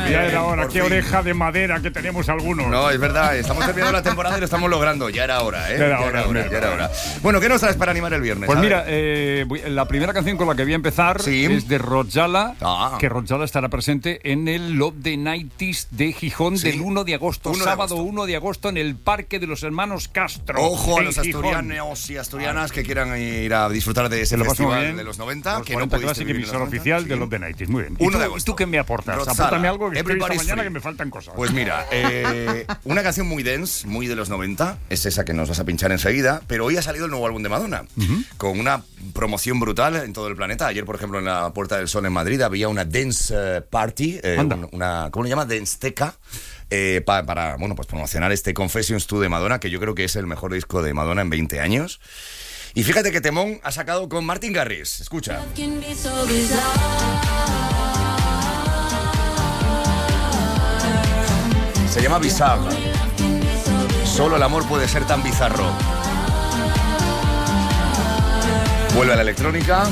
Ya era hora. Qué oreja de madera que tenemos algunos. No, es verdad, estamos terminando la temporada y lo estamos logrando. Ya era hora, ¿eh? Ya era hora. Bueno, ¿qué nos traes para animar el viernes? Pues mira, la primera canción con la que voy a empezar es de Rojala, que Rojala estará presente en el Love the 90s de Gijón del 1 de agosto, sábado 1 de agosto, en el Parque de los Hermanos Castro. Ojo a los asturianos y asturianas que quieran ir a disfrutar de ese festival de los 90, que no pudiste vivir emisora oficial de Love the 90s. Muy bien. ¿Y tú qué me aportas? Apórtame algo que estoy esta mañana que me faltan cosas. Pues mira, una canción muy dance, muy de los 90, es esa que nos vas a pinchar enseguida, pero hoy ha salido el nuevo álbum de Madonna, con una promoción brutal en todo el planeta. Ayer, por ejemplo, en la Puerta del Sol en Madrid había una dance party, ¿cómo le llama? Danceteca. Para pues promocionar este Confessions 2 de Madonna, que yo creo que es el mejor disco de Madonna en 20 años. Y fíjate que temón ha sacado con Martin Garrix. Escucha. Se llama Bizarre. Solo el amor puede ser tan bizarro. Vuelve a la electrónica.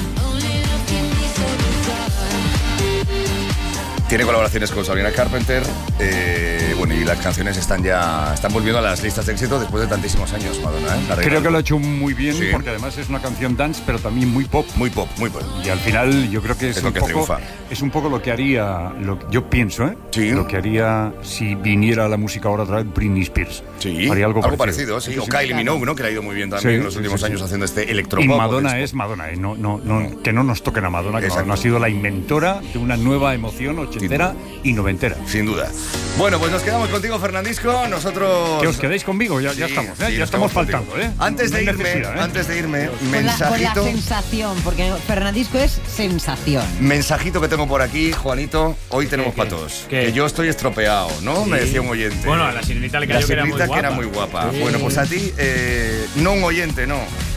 Tiene colaboraciones con Sabrina Carpenter. Y las canciones están volviendo a las listas de éxito después de tantísimos años, Madonna, ¿eh? Creo que lo ha hecho muy bien, porque además es una canción dance, pero también muy pop. Muy pop, muy pop. Y al final yo creo que es un poco lo que haría, yo pienso, lo que haría si viniera la música ahora otra vez Britney Spears. Sí, haría algo parecido, sí. O Kylie Minogue, ¿no? Que le ha ido muy bien también en los últimos años haciendo este electropop. Y Madonna es Madonna, que no nos toquen a Madonna, que Madonna ha sido la inventora de una nueva emoción ochentera y noventera. Sin duda. Bueno, pues nos quedamos contigo, Fernandisco. Nosotros... Que os quedéis conmigo, ya estamos, ya estamos faltando, ¿eh? Antes de irme, mensajito... Con la sensación, porque Fernandisco es sensación. Mensajito que tengo por aquí, Juanito. Hoy tenemos para todos. Que yo estoy estropeado, ¿no? Sí. Me decía un oyente. Bueno, a la Sirenita le cayó que era muy guapa. Sí. Bueno, pues a ti, no un oyente, no.